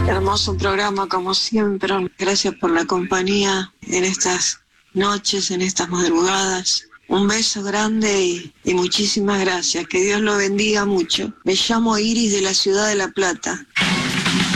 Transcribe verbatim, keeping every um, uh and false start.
Hermoso programa como siempre. Gracias por la compañía en estas noches, en estas madrugadas. Un beso grande y, y muchísimas gracias. Que Dios lo bendiga mucho. Me llamo Iris de la ciudad de La Plata.